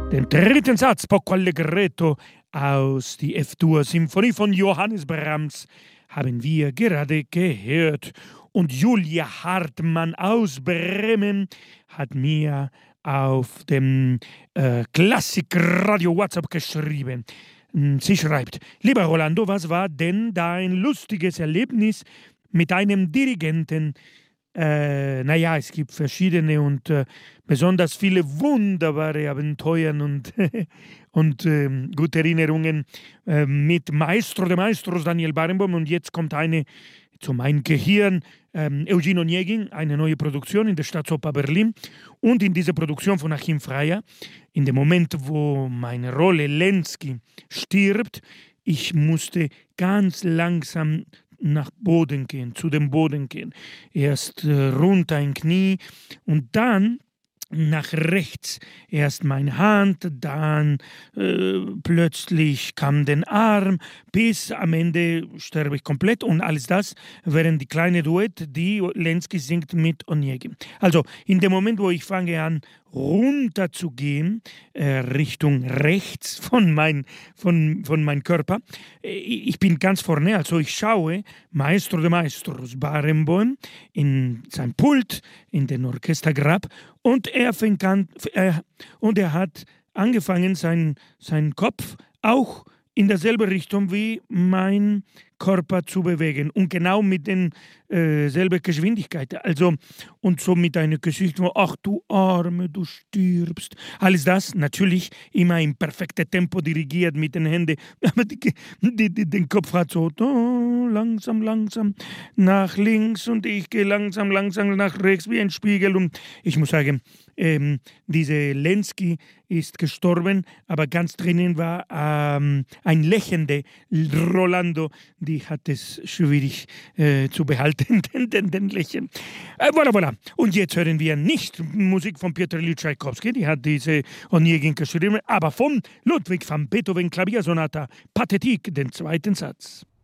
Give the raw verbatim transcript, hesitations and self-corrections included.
Den dritten Satz, Poco Allegretto aus die F-Dur-Symphonie von Johannes Brahms haben wir gerade gehört. Und Julia Hartmann aus Bremen hat mir auf dem äh, Klassikradio WhatsApp geschrieben. Sie schreibt: Lieber Rolando, was war denn dein lustiges Erlebnis mit einem Dirigenten? Äh, naja, es gibt verschiedene und äh, besonders viele wunderbare Abenteuer und, und äh, gute Erinnerungen äh, mit Maestro de Maestros Daniel Barenboim. Und jetzt kommt eine zu meinem Gehirn, ähm, Eugen Onegin, eine neue Produktion in der Staatsoper Berlin. Und in dieser Produktion von Achim Freyer, in dem Moment, wo meine Rolle Lenski stirbt, ich musste ganz langsam nach Boden gehen, zu dem Boden gehen. Erst äh, runter ein Knie und dann nach rechts. Erst meine Hand, dann äh, plötzlich kam der Arm, bis am Ende sterbe ich komplett. Und alles das während die kleine Duett, die Lenski singt mit Onegin. Also in dem Moment, wo ich fange an, runter zu gehen, äh, Richtung rechts von mein, von, von meinem Körper, äh, ich bin ganz vorne, also ich schaue Maestro de Maestros Barenboim in sein Pult, in den Orchestergrab, und er fängt an, äh, und er hat angefangen, sein, seinen Kopf auch in derselben Richtung wie mein Körper zu bewegen und genau mit derselben äh, Geschwindigkeit. Also, und so mit einer Geschichte, wo, ach du Arme, du stirbst. Alles das natürlich immer im perfekten Tempo dirigiert mit den Händen. Aber die, die, die, den Kopf hat so oh, langsam, langsam nach links und ich gehe langsam, langsam nach rechts wie ein Spiegel. Und ich muss sagen, ähm, diese Lenski ist gestorben, aber ganz drinnen war ähm, ein lächelnder Rolando, die hat es schwierig äh, zu behalten, den, den, den Lächeln. Äh, voilà, voilà. Und jetzt hören wir nicht Musik von Piotr Ilyich Tschaikowski, die hat diese Onegin geschrieben, aber von Ludwig van Beethoven Klaviersonata Pathetique, den zweiten Satz.